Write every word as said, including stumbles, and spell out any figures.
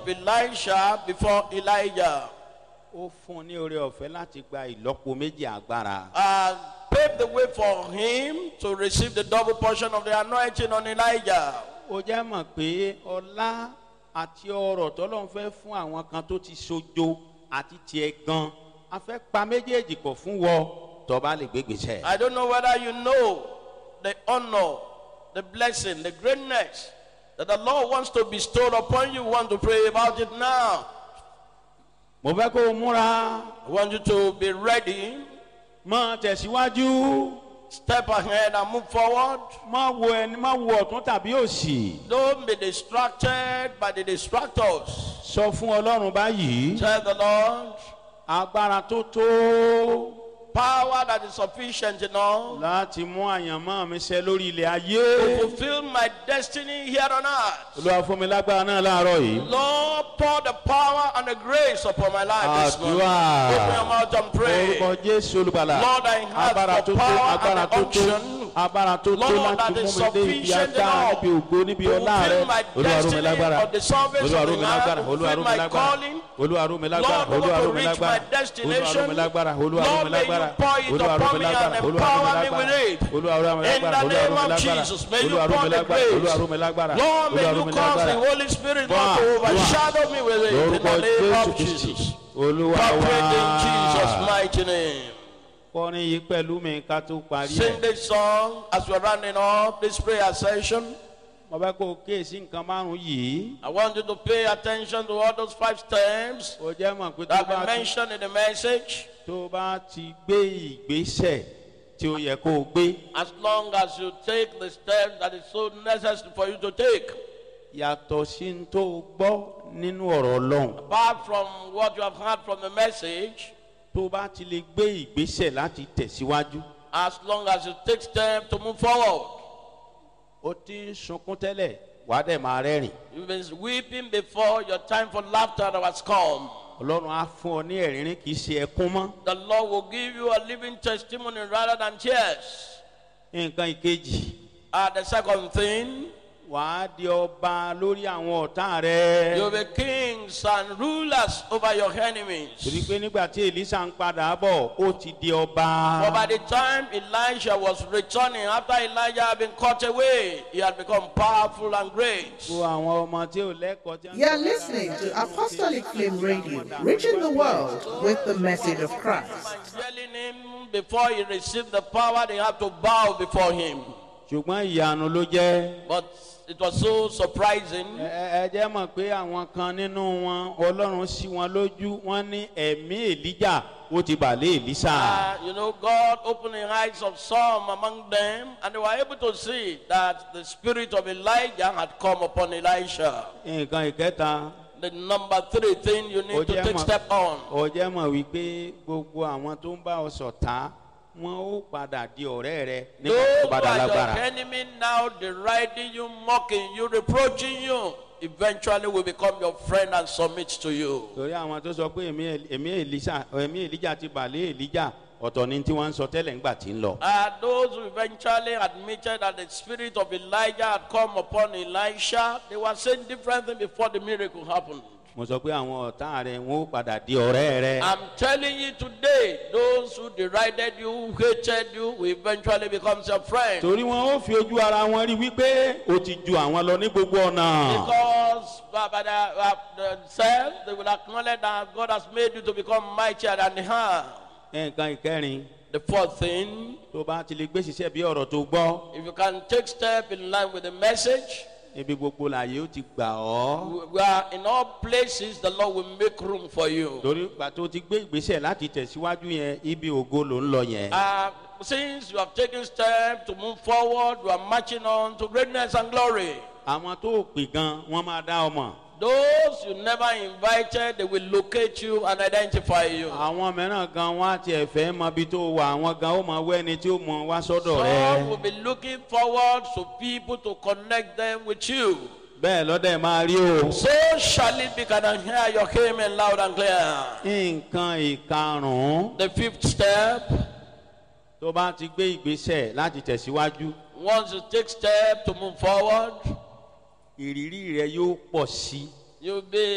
Elisha before Elijah. Ó fún ní oore ọ̀fẹ́ láti gba ìlọ́po méjì agbára. And paved the way for him to receive the double portion of the anointing on Elijah. Ó jẹ́ mọ̀ pé ọlá àti ọrọ̀ tọ́lọ́run fẹ́ fún àwọn kan tó ti sojo àti tiẹ̀ gan. A fẹ́ pa méjèèjì pọ̀ fún wọ tó bá lè gbé ìgbésẹ̀. I don't know whether you know the honor, the blessing, the greatness that the Lord wants to bestow upon you. Want to pray about it now. Mo fẹ́ kó o múra. I want you to be ready. Má tẹ̀síwájú. Step ahead and move forward. Má wo ẹni má wo ọ̀tún tàbí òsì. Don't be distracted by the distractors. Sọ fún Ọlọ́run báyìí. Tell the Lord, Agbára tó tó power that is sufficient enough láti mú àyànmọ́ mi ṣẹ lórí ilẹ̀ to ayé. fulfill my destiny here on earth. Olúwa fún mi lágbára náà láàárọ̀ yìí. Lord, pour the power and the grace upon my life this morning. Àdúrà. Open your mouth and pray. Orúkọ Jésù Olùgbàlà. Lord, I have Agbára the tó tó, power agbára and tó the tó, unction. agbára tó tó Lord, that láti is mú mi dé ibi sufficient agbára enough níbi ògo níbi to ọlá rẹ. fulfill my Olúwa rú mi destiny lágbára. of the salvation Olúwa of rú the mi earth, lágbára. to Olúwa fulfill rú mi my lágbára. calling. Olúwa rú mi lágbára. Lord, Olúwa to rú mi reach my lágbára. destination. Olúwa rú mi lágbára. Olúwa rú Lord, mi may you lágbára. pour it Olúwa rú upon mi me lágbára. and Olúwa rú mi empower me lágbára. with it. Olúwa rú mi In lágbára. the Olúwa name rú mi of lágbára. Jesus, may you Olúwa rú pour mi the lágbára. Olúwa grace. rú mi lágbára. Lord, may Olúwa rú you mi cause the lágbára. Holy Spirit Wá, not to wá. overshadow me with it. In Lórúkọ the name Jésù of Kristi. Jesus. Olúwa Corporate in Jesus' wá. mighty name. Kọrin yìí pẹ̀lú mi ká tó parí Sing ẹ̀. this song as we're rounding up this prayer session. Mo fẹ́ kó o kíyèsí nǹkan márùn-ún yìí. I want you to pay attention to all those five steps Ó jẹ́ mọ̀ pé tó that bá we ti mentioned in the message. tó bá ti gbé ìgbésẹ̀ tí ó yẹ kó o gbé. As long as you take the steps that is so necessary for you to take. Yàtọ̀ sí ní tó o gbọ́ nínú ọ̀rọ̀ Ọlọ́run. Apart from what you have heard from the message, Tó bá ti lè gbé ìgbésẹ̀ láti tẹ̀síwájú. as long as you take steps to move forward. Ó ti ń sunkún tẹ́lẹ̀, wàá dẹ̀ máa rẹ́rìn. You've been weeping before your time for laughter has come. Ọlọ́run á fún ọ ní ẹ̀rín kì í ṣe ẹkún mọ́. The Lord will give you a living testimony rather than tears. Nǹkan ìkejì, And the second thing, wàá di ọba lórí àwọn ọ̀tá rẹ. you'll be kings and rulers over your enemies. Torí pé nígbà tí Èlíṣà ń padà bọ̀, ó ti di ọba. For by the time Elijah was returning, after Elijah had been cut away, he had become powerful and great. Gbogbo àwọn ọmọ tí ò lẹ́kọ̀ọ́ tí wọ́n- You're listening to Apostolic Flame Radio, reaching the world with the message of Christ. Telling him before he received the power, they had to bow before him. Ṣùgbọ́n ìyanu ló jẹ́. But it was so surprising. Ẹ ẹ jẹ́ mọ̀ pé àwọn kan nínú wọn Ọlọ́run ṣí wọn lójú wọ́n ní ẹ̀mí Èlíjà ó ti bà lé Èlíṣà. Uh, you know, God opened the eyes of some among them, and they were able to see that the spirit of Elijah had come upon Elisha. Nǹkan ìkẹta The number three thing you ó need to jẹ́ take mọ̀ step on. ó jẹ́ mọ̀ wípé gbogbo àwọn tó ń bá ọ ṣọ̀tá wọn ó padà di ọ̀rẹ́ rẹ nígbà Those tó who bá dá are your lágbára. enemy now deriding you, mocking you, reproaching you, eventually will become your friend and submit to you. Torí àwọn tó sọ pé ẹ̀mí Èl- ẹ̀mí Èlíṣà ẹ̀mí Èlíjà ti bà lé Èlíjà ọ̀tọ̀ ni tí wọ́n ń sọ tẹ́lẹ̀ ńgbà tí ń lọ. Uh, those who eventually admitted that the spirit of Elijah had come upon Elisha, they were saying different things before the miracle happened. Mo sọ pé àwọn ọ̀tá rẹ wọn ó padà di ọ̀rẹ́ rẹ. I'm telling you today, those who derided you, who hated you, will eventually become your friend. Torí wọn ó fi ojú ara wọn rí wípé ó ti ju àwọn lọ ní gbogbo ọ̀nà. Because by, by the, uh, themselves, they will acknowledge that God has made you to become mightier than they are. Nǹkan ìkẹrin, The fourth thing, tó bá ti lè gbé ṣiṣẹ́ bí ọ̀rọ̀ tó gbọ́, if you can take step in line with the message, ibi gbogbo làyè ó ti gbà ọ́. we are in all places, the Lord will make room for you. Torí ìgbà tó ti gbé ìgbésẹ̀ láti tẹ̀síwájú yẹn, ibi ògo ló ń lọ yẹn. Uh, since you have taken steps to move forward, you are marching on to greatness and glory. Àwọn tó pè gan, wọ́n máa dá ọmọ. Those you never invited, they will locate you and identify you. Àwọn mìíràn gan wọ́n á tiẹ̀ fẹ́ mọ ibi tó wà, àwọn gan ó mọ wẹ́ni tí ó mọ wá sọ́dọ̀ Some will rẹ. be looking forward to people to connect them with you. Bẹ́ẹ̀ lọ́dẹ̀ máa rí o. So shall it be. Can I hear your amen loud and clear? Nǹkan ìkarùn-ún, The fifth step, tó bá ti gbé ìgbésẹ̀ láti tẹ̀síwájú, once you take step to move forward, ìrírí rẹ yóò pọ̀ sí. you'll be